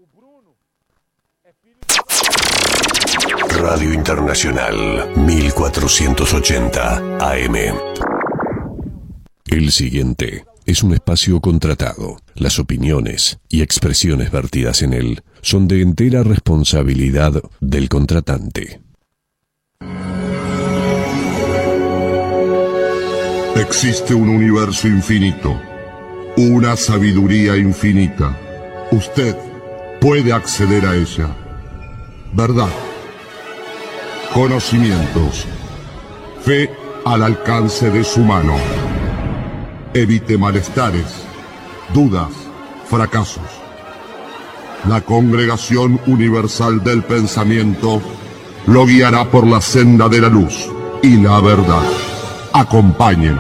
Radio Internacional 1480 AM. El siguiente es un espacio contratado. Las opiniones y expresiones vertidas en él son de entera responsabilidad del contratante. Existe un universo infinito, una sabiduría infinita. Usted puede acceder a ella. Verdad, conocimientos, fe al alcance de su mano. Evite malestares, dudas, fracasos. La Congregación Universal del Pensamiento lo guiará por la senda de la luz y la verdad. Acompáñenos.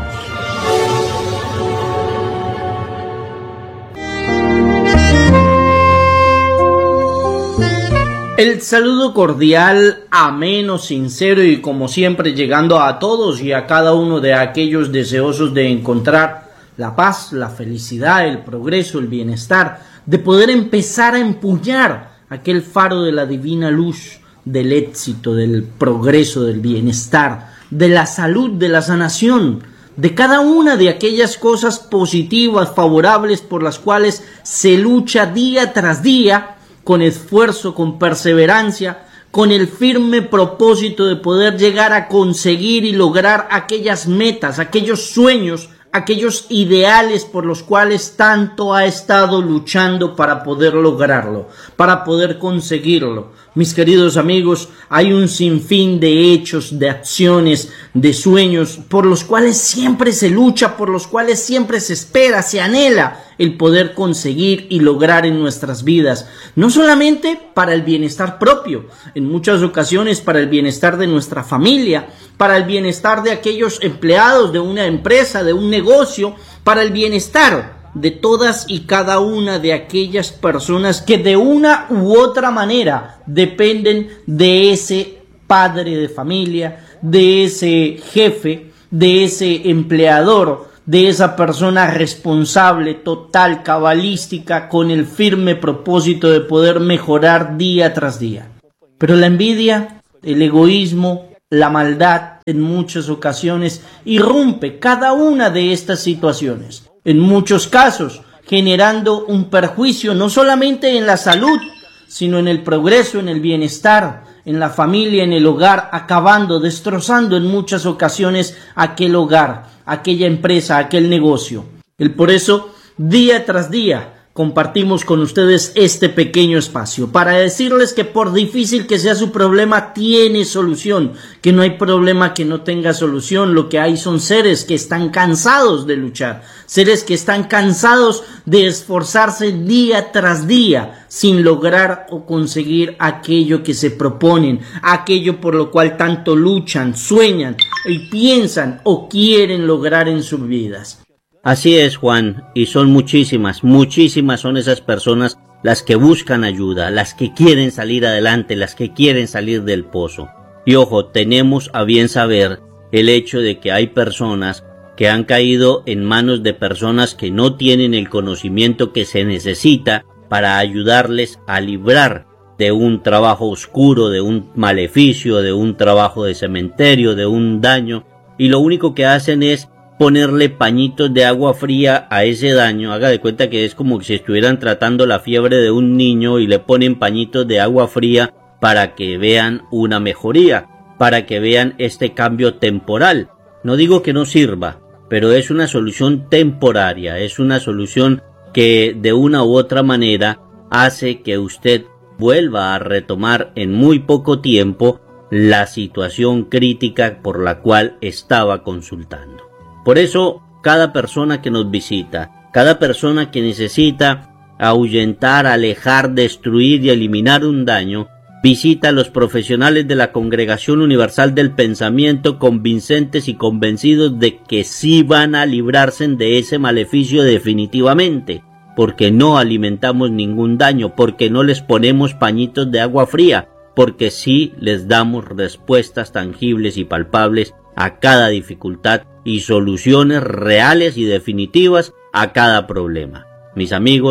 El saludo cordial, ameno, sincero y como siempre llegando a todos y a cada uno de aquellos deseosos de encontrar la paz, la felicidad, el progreso, el bienestar, de poder empezar a empuñar aquel faro de la divina luz, del éxito, del progreso, del bienestar, de la salud, de la sanación, de cada una de aquellas cosas positivas, favorables por las cuales se lucha día tras día, con esfuerzo, con perseverancia, con el firme propósito de poder llegar a conseguir y lograr aquellas metas, aquellos sueños, aquellos ideales por los cuales tanto ha estado luchando para poder lograrlo, para poder conseguirlo. Mis queridos amigos, hay un sinfín de hechos, de acciones, de sueños por los cuales siempre se lucha, por los cuales siempre se espera, se anhela el poder conseguir y lograr en nuestras vidas, no solamente para el bienestar propio, en muchas ocasiones para el bienestar de nuestra familia, para el bienestar de aquellos empleados de una empresa, de un negocio, para el bienestar de todas y cada una de aquellas personas que de una u otra manera dependen de ese padre de familia, de ese jefe, de ese empleador, de esa persona responsable, total, cabalística, con el firme propósito de poder mejorar día tras día. Pero la envidia, el egoísmo, la maldad en muchas ocasiones irrumpe cada una de estas situaciones. En muchos casos, generando un perjuicio no solamente en la salud, sino en el progreso, en el bienestar, en la familia, en el hogar, acabando, destrozando en muchas ocasiones aquel hogar, aquella empresa, aquel negocio. Por eso, día tras día, compartimos con ustedes este pequeño espacio para decirles que por difícil que sea su problema, tiene solución, que no hay problema que no tenga solución. Lo que hay son seres que están cansados de luchar, seres que están cansados de esforzarse día tras día sin lograr o conseguir aquello que se proponen, aquello por lo cual tanto luchan, sueñan y piensan o quieren lograr en sus vidas. Así es, Juan, y son muchísimas son esas personas las que buscan ayuda, las que quieren salir adelante, las que quieren salir del pozo. Y ojo, tenemos a bien saber el hecho de que hay personas que han caído en manos de personas que no tienen el conocimiento que se necesita para ayudarles a librar de un trabajo oscuro, de un maleficio, de un trabajo de cementerio, de un daño, y lo único que hacen es ponerle pañitos de agua fría a ese daño. Haga de cuenta que es como si estuvieran tratando la fiebre de un niño y le ponen pañitos de agua fría para que vean una mejoría, para que vean este cambio temporal. No digo que no sirva, pero es una solución temporaria, es una solución que de una u otra manera hace que usted vuelva a retomar en muy poco tiempo la situación crítica por la cual estaba consultando. Por eso, cada persona que nos visita, cada persona que necesita ahuyentar, alejar, destruir y eliminar un daño, visita a los profesionales de la Congregación Universal del Pensamiento, convincentes y convencidos de que sí van a librarse de ese maleficio definitivamente, porque no alimentamos ningún daño, porque no les ponemos pañitos de agua fría, porque sí les damos respuestas tangibles y palpables a cada dificultad y soluciones reales y definitivas a cada problema. Mis amigos,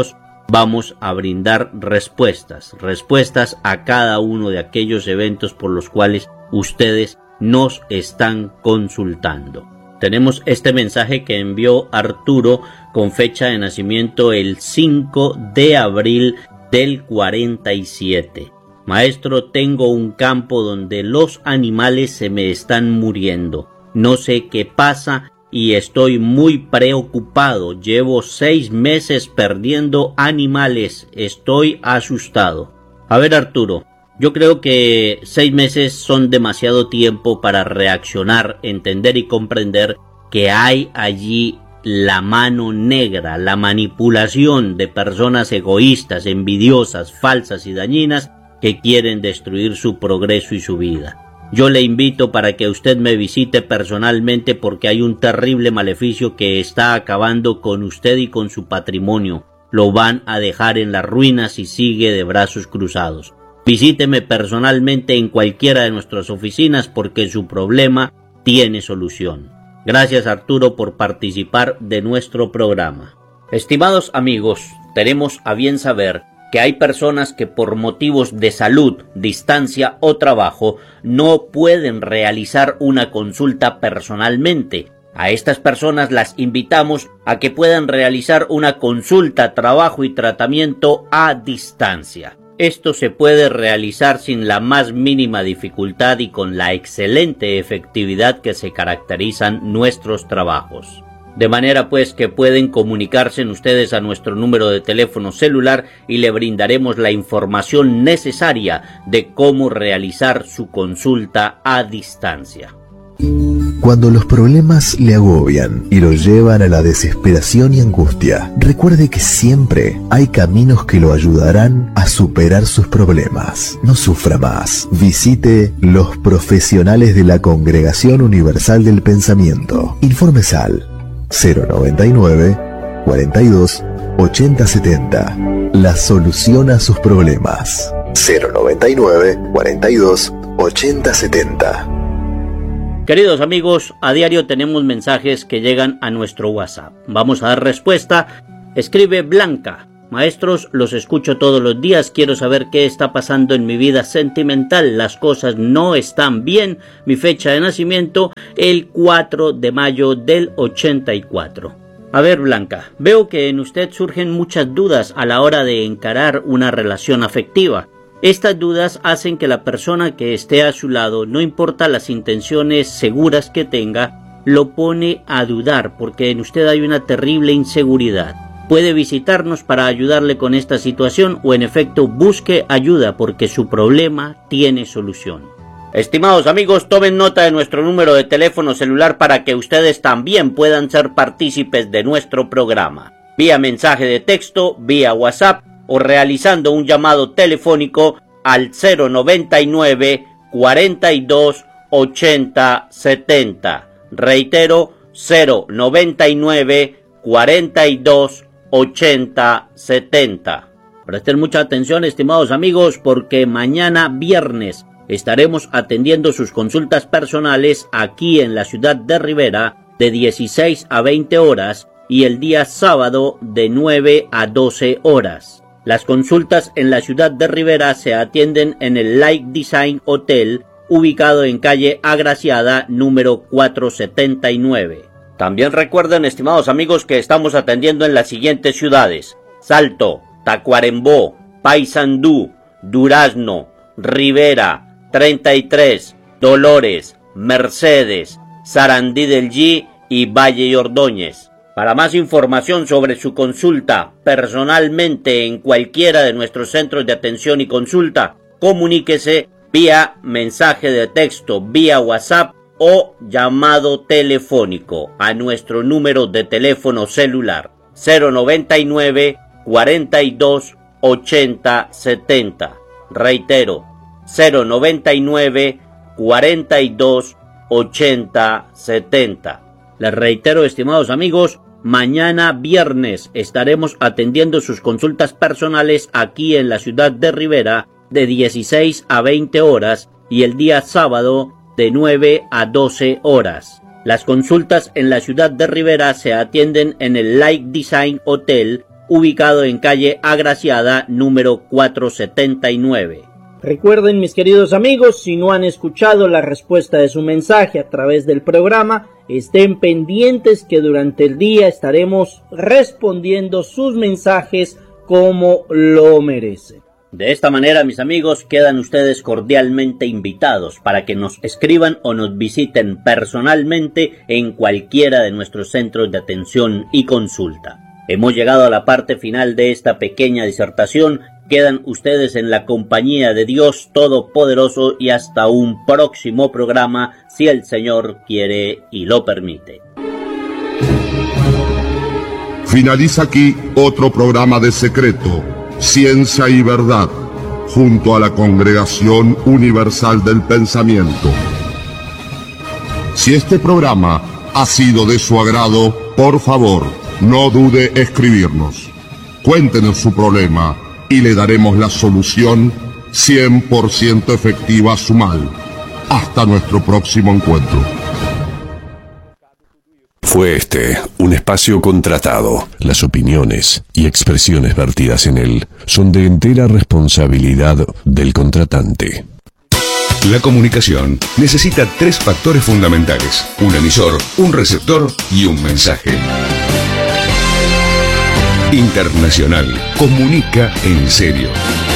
vamos a brindar respuestas a cada uno de aquellos eventos por los cuales ustedes nos están consultando. Tenemos este mensaje que envió Arturo con fecha de nacimiento el 5 de abril del 47. Maestro, tengo un campo donde los animales se me están muriendo. No sé qué pasa y estoy muy preocupado. Llevo 6 meses perdiendo animales. Estoy asustado. A ver, Arturo, yo creo que 6 meses son demasiado tiempo para reaccionar, entender y comprender que hay allí la mano negra, la manipulación de personas egoístas, envidiosas, falsas y dañinas que quieren destruir su progreso y su vida. Yo le invito para que usted me visite personalmente porque hay un terrible maleficio que está acabando con usted y con su patrimonio. Lo van a dejar en las ruinas si sigue de brazos cruzados. Visíteme personalmente en cualquiera de nuestras oficinas porque su problema tiene solución. Gracias, Arturo, por participar de nuestro programa. Estimados amigos, tenemos a bien saber que hay personas que por motivos de salud, distancia o trabajo no pueden realizar una consulta personalmente. A estas personas las invitamos a que puedan realizar una consulta, trabajo y tratamiento a distancia. Esto se puede realizar sin la más mínima dificultad y con la excelente efectividad que se caracterizan nuestros trabajos. De manera pues que pueden comunicarse ustedes a nuestro número de teléfono celular y le brindaremos la información necesaria de cómo realizar su consulta a distancia. Cuando los problemas le agobian y lo llevan a la desesperación y angustia, recuerde que siempre hay caminos que lo ayudarán a superar sus problemas. No sufra más. Visite los profesionales de la Congregación Universal del Pensamiento. Informes al 099 42 80 70. La solución a sus problemas. 099 42 80 70. Queridos amigos, a diario tenemos mensajes que llegan a nuestro WhatsApp. Vamos a dar respuesta. Escribe Blanca: maestros, los escucho todos los días, quiero saber qué está pasando en mi vida sentimental, las cosas no están bien, mi fecha de nacimiento, el 4 de mayo del 84. A ver, Blanca, veo que en usted surgen muchas dudas a la hora de encarar una relación afectiva. Estas dudas hacen que la persona que esté a su lado, no importa las intenciones seguras que tenga, lo pone a dudar porque en usted hay una terrible inseguridad. Puede visitarnos para ayudarle con esta situación o en efecto busque ayuda porque su problema tiene solución. Estimados amigos, tomen nota de nuestro número de teléfono celular para que ustedes también puedan ser partícipes de nuestro programa. Vía mensaje de texto, vía WhatsApp o realizando un llamado telefónico al 099 42 80 70. Reitero, 099 42 80 70. Presten mucha atención, estimados amigos, porque mañana viernes estaremos atendiendo sus consultas personales aquí en la ciudad de Rivera de 16 a 20 horas y el día sábado de 9 a 12 horas. Las consultas en la ciudad de Rivera se atienden en el Light Design Hotel, ubicado en calle Agraciada, número 479. También recuerden, estimados amigos, que estamos atendiendo en las siguientes ciudades: Salto, Tacuarembó, Paysandú, Durazno, Rivera, 33, Dolores, Mercedes, Sarandí del G y Valle y Ordóñez. Para más información sobre su consulta personalmente en cualquiera de nuestros centros de atención y consulta, comuníquese vía mensaje de texto, vía WhatsApp o llamado telefónico a nuestro número de teléfono celular 099 42 80 70. Reitero, 099 42 80 70. Les reitero, estimados amigos, mañana viernes estaremos atendiendo sus consultas personales aquí en la ciudad de Rivera de 16 a 20 horas y el día sábado de 9 a 12 horas. Las consultas en la ciudad de Rivera se atienden en el Light Design Hotel, ubicado en calle Agraciada número 479. Recuerden, mis queridos amigos, si no han escuchado la respuesta de su mensaje a través del programa, estén pendientes que durante el día estaremos respondiendo sus mensajes como lo merecen. De esta manera, mis amigos, quedan ustedes cordialmente invitados para que nos escriban o nos visiten personalmente en cualquiera de nuestros centros de atención y consulta. Hemos llegado a la parte final de esta pequeña disertación. Quedan ustedes en la compañía de Dios Todopoderoso y hasta un próximo programa, si el Señor quiere y lo permite. Finaliza aquí otro programa de Secreto, Ciencia y Verdad, junto a la Congregación Universal del Pensamiento. Si este programa ha sido de su agrado, por favor, no dude escribirnos. Cuéntenos su problema y le daremos la solución 100% efectiva a su mal. Hasta nuestro próximo encuentro. Fue este un espacio contratado. Las opiniones y expresiones vertidas en él son de entera responsabilidad del contratante. La comunicación necesita 3 factores fundamentales: un emisor, un receptor y un mensaje. Internacional comunica en serio.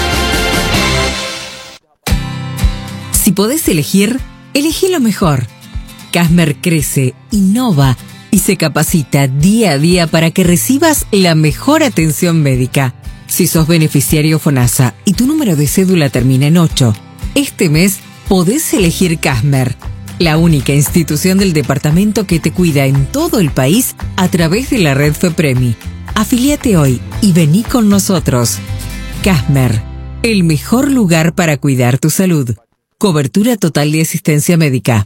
Si podés elegir, elegí lo mejor. Casmer crece, innova y se capacita día a día para que recibas la mejor atención médica. Si sos beneficiario FONASA y tu número de cédula termina en 8, este mes podés elegir Casmer, la única institución del departamento que te cuida en todo el país a través de la red FEPREMI. Afíliate hoy y vení con nosotros. Casmer, el mejor lugar para cuidar tu salud. Cobertura total de asistencia médica.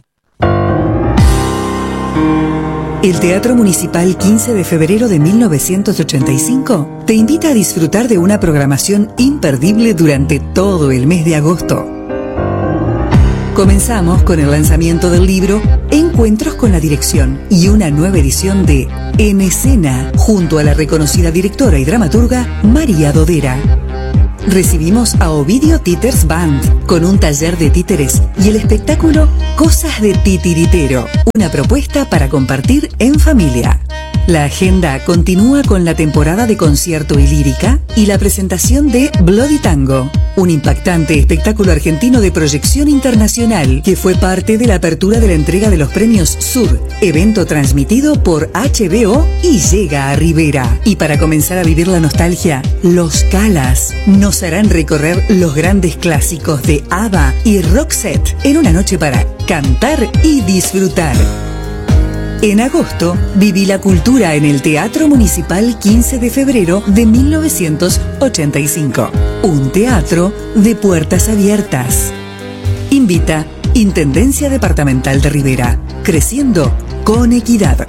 El Teatro Municipal 15 de febrero de 1985 te invita a disfrutar de una programación imperdible durante todo el mes de agosto. Comenzamos con el lanzamiento del libro Encuentros con la Dirección y una nueva edición de En Escena, junto a la reconocida directora y dramaturga María Dodera. Recibimos a Ovidio Títeres Band con un taller de títeres y el espectáculo Cosas de Titiritero, una propuesta para compartir en familia. La agenda continúa con la temporada de concierto y lírica y la presentación de Bloody Tango, un impactante espectáculo argentino de proyección internacional que fue parte de la apertura de la entrega de los premios Sur, evento transmitido por HBO y llega a Rivera. Y para comenzar a vivir la nostalgia, Los Calas nos harán recorrer los grandes clásicos de ABBA y Roxette en una noche para cantar y disfrutar. En agosto, viví la cultura en el Teatro Municipal 15 de febrero de 1985. Un teatro de puertas abiertas. Invita Intendencia Departamental de Rivera. Creciendo con equidad.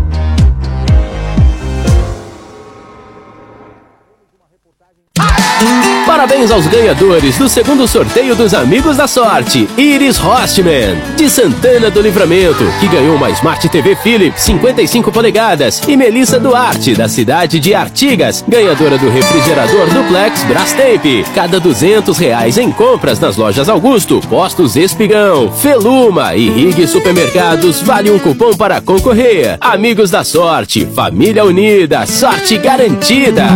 Parabéns aos ganhadores do segundo sorteio dos Amigos da Sorte. Iris Hostman, de Santana do Livramento, que ganhou uma Smart TV Philips 55 polegadas. E Melissa Duarte, da cidade de Artigas, ganhadora do refrigerador Duplex Brastemp. Cada R$200 em compras nas lojas Augusto, Postos Espigão, Feluma e Rig Supermercados vale um cupom para concorrer. Amigos da Sorte, família unida, sorte garantida.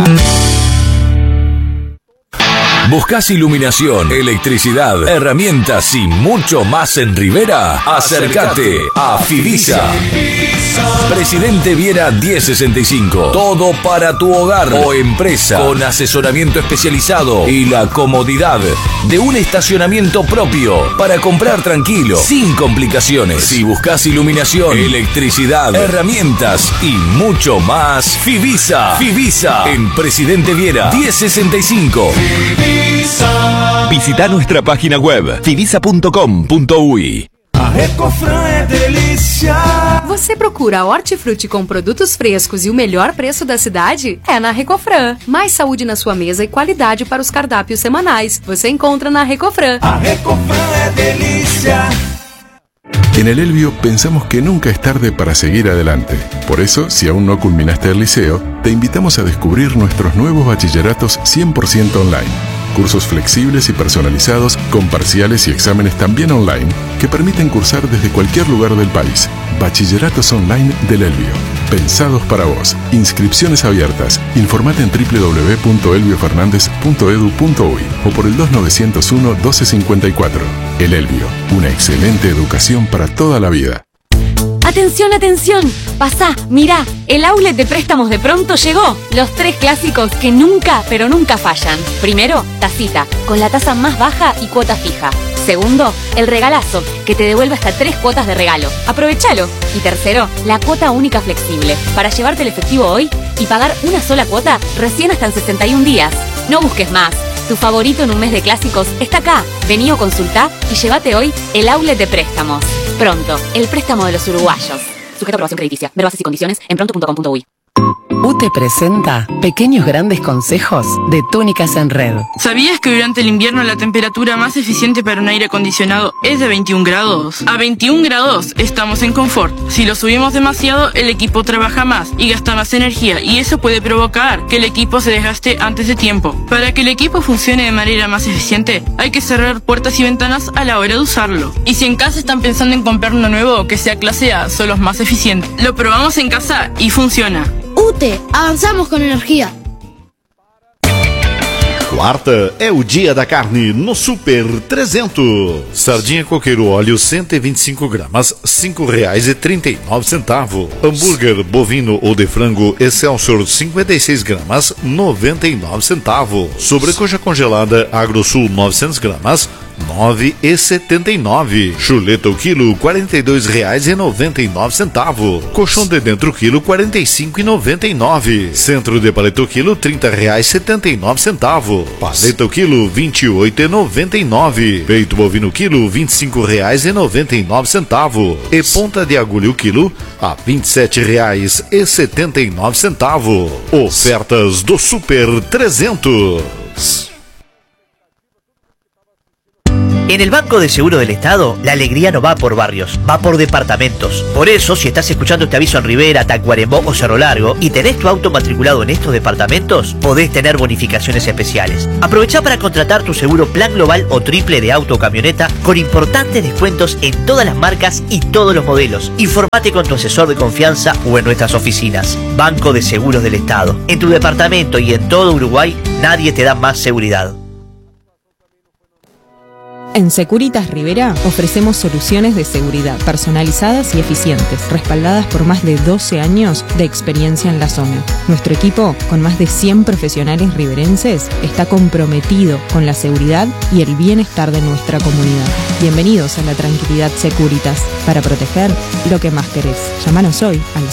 ¿Buscas iluminación, electricidad, herramientas y mucho más en Rivera? Acércate a Fivisa. Presidente Viera 1065. Todo para tu hogar o empresa, con asesoramiento especializado y la comodidad de un estacionamiento propio para comprar tranquilo, sin complicaciones. Si buscas iluminación, electricidad, herramientas y mucho más, Fivisa. Fivisa en Presidente Viera 1065. Visita nuestra página web fivisa.com.uy. A Recofran é delícia. Você procura hortifruti com produtos frescos e o melhor preço da cidade? É na Recofran. Mais saúde na sua mesa e qualidade para os cardápios semanais. Você encontra na Recofran. A Recofran é delícia. En el Elbio pensamos que nunca es tarde para seguir adelante. Por eso, si aún no culminaste el liceo, te invitamos a descubrir nuestros nuevos bachilleratos 100% online. Cursos flexibles y personalizados con parciales y exámenes también online que permiten cursar desde cualquier lugar del país. Bachilleratos online del Elbio. Pensados para vos. Inscripciones abiertas. Informate en www.elbiofernandez.edu.uy o por el 2901-1254. El Elbio. Una excelente educación para toda la vida. ¡Atención, atención! Pasá, mirá, el outlet de préstamos de Pronto llegó. Los 3 clásicos que nunca, pero nunca fallan. Primero, tacita, con la tasa más baja y cuota fija. Segundo, el regalazo, que te devuelve hasta 3 cuotas de regalo. Aprovechalo. Y tercero, la cuota única flexible, para llevarte el efectivo hoy y pagar una sola cuota recién hasta en 61 días. No busques más. Tu favorito en un mes de clásicos está acá. Vení o consultá y llévate hoy el outlet de préstamos. Pronto, el préstamo de los uruguayos. Sujeto a aprobación crediticia. Ver bases y condiciones en pronto.com.uy. UTE presenta pequeños grandes consejos de túnicas en red. ¿Sabías que durante el invierno la temperatura más eficiente para un aire acondicionado es de 21 grados? A 21 grados estamos en confort. Si lo subimos demasiado, el equipo trabaja más y gasta más energía, y eso puede provocar que el equipo se desgaste antes de tiempo. Para que el equipo funcione de manera más eficiente, hay que cerrar puertas y ventanas a la hora de usarlo. Y si en casa están pensando en comprar uno nuevo que sea clase A, son los más eficientes. Lo probamos en casa y funciona. UTE, avançamos com energia. Quarta é o dia da carne no Super 300. Sardinha coqueiro óleo 125 gramas, R$5,39. Hambúrguer bovino ou de frango Excelsior 56 gramas, 99 centavos. Sobrecoxa congelada Agrosul 900 gramas, R$9,79. Chuleta o quilo, R$42,99. Colchão de dentro quilo, R$45,99. Centro de paleta o quilo, R$30,79. Paleta o quilo, R$28,99. Peito bovino quilo, R$25,99. E ponta de agulha o quilo, a R$27,79. Ofertas do Super 300. En el Banco de Seguro del Estado, la alegría no va por barrios, va por departamentos. Por eso, si estás escuchando este aviso en Rivera, Tacuarembó o Cerro Largo y tenés tu auto matriculado en estos departamentos, podés tener bonificaciones especiales. Aprovechá para contratar tu seguro plan global o triple de auto o camioneta con importantes descuentos en todas las marcas y todos los modelos. Informate con tu asesor de confianza o en nuestras oficinas. Banco de Seguros del Estado. En tu departamento y en todo Uruguay, nadie te da más seguridad. En Securitas Rivera ofrecemos soluciones de seguridad personalizadas y eficientes, respaldadas por más de 12 años de experiencia en la zona. Nuestro equipo, con más de 100 profesionales riverenses, está comprometido con la seguridad y el bienestar de nuestra comunidad. Bienvenidos a la tranquilidad Securitas, para proteger lo que más querés. Llámanos hoy al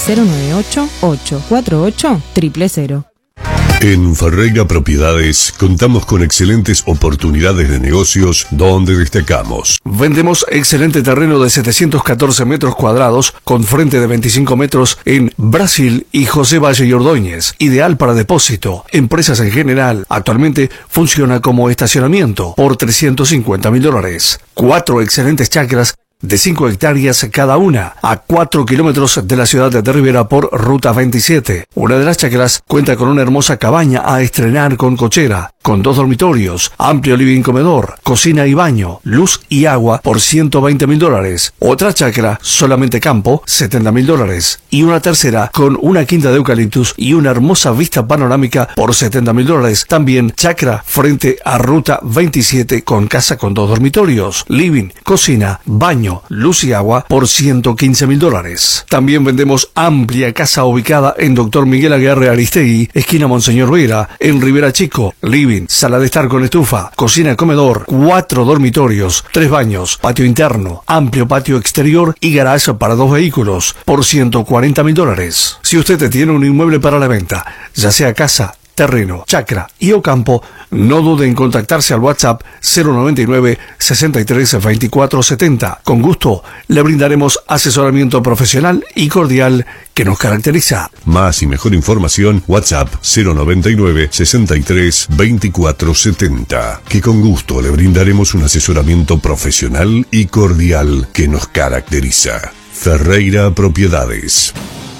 098-848-000. En Ferreira Propiedades contamos con excelentes oportunidades de negocios donde destacamos. Vendemos excelente terreno de 714 metros cuadrados con frente de 25 metros en Brasil y José Valle y Ordóñez. Ideal para depósito, empresas en general. Actualmente funciona como estacionamiento por $350.000. 4 excelentes chacras de 5 hectáreas cada una, a 4 kilómetros de la ciudad de Rivera por Ruta 27. Una de las chacras cuenta con una hermosa cabaña a estrenar con cochera, con 2 dormitorios, amplio living comedor, cocina y baño, luz y agua por $120.000. Otra chacra, solamente campo, $70.000. Y una tercera con una quinta de eucaliptus y una hermosa vista panorámica por $70.000. También chacra frente a Ruta 27 con casa con 2 dormitorios, living, cocina, baño, luz y agua por $115.000. También vendemos amplia casa ubicada en Dr. Miguel Aguirre Aristegui, esquina Monseñor Vera, en Rivera Chico. Living, sala de estar con estufa, cocina, comedor, 4 dormitorios, 3 baños, patio interno, amplio patio exterior y garage para 2 vehículos por $140.000. Si usted tiene un inmueble para la venta, ya sea casa, terreno, chacra y o campo, no dude en contactarse al WhatsApp 099 63 24 70. Con gusto le brindaremos asesoramiento profesional y cordial que nos caracteriza. Más y mejor información, WhatsApp 099 63 24 70. Que con gusto le brindaremos un asesoramiento profesional y cordial que nos caracteriza. Ferreira Propiedades.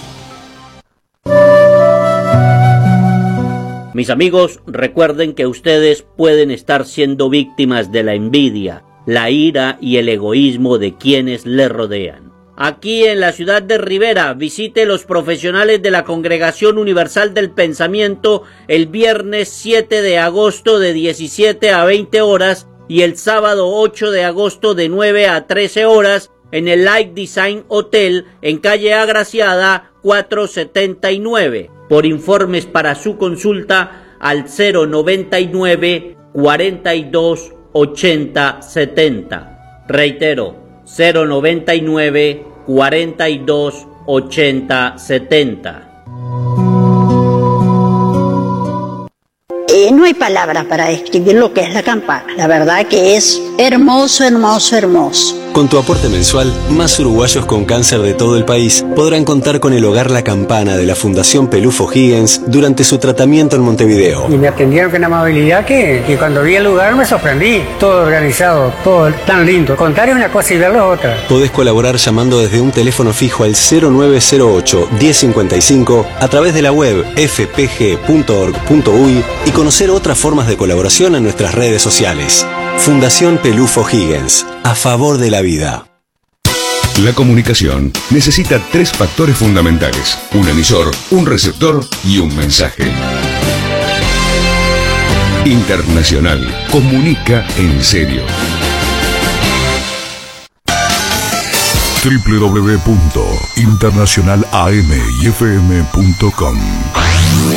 Mis amigos, recuerden que ustedes pueden estar siendo víctimas de la envidia, la ira y el egoísmo de quienes les rodean. Aquí en la ciudad de Rivera, visite los profesionales de la Congregación Universal del Pensamiento el viernes 7 de agosto de 17 a 20 horas y el sábado 8 de agosto de 9 a 13 horas en el Light Design Hotel en calle Agraciada 479. Por informes para su consulta al 099 42 80 70. Reitero, 099 42 80 70. No hay palabras para describir lo que es la campana. La verdad que es hermoso, hermoso, hermoso. Con tu aporte mensual, más uruguayos con cáncer de todo el país podrán contar con el Hogar La Campana de la Fundación Pelufo Higgins durante su tratamiento en Montevideo. Y me atendieron con amabilidad que cuando vi el lugar me sorprendí. Todo organizado, todo tan lindo. Contar es una cosa y verlo es otra. Podés colaborar llamando desde un teléfono fijo al 0908 1055 a través de la web fpg.org.uy y conocer otras formas de colaboración en nuestras redes sociales. Fundación Pelufo Higgins, a favor de la vida. La comunicación necesita 3 factores fundamentales: un emisor, un receptor y un mensaje. Internacional comunica en serio. www.internacionalamyfm.com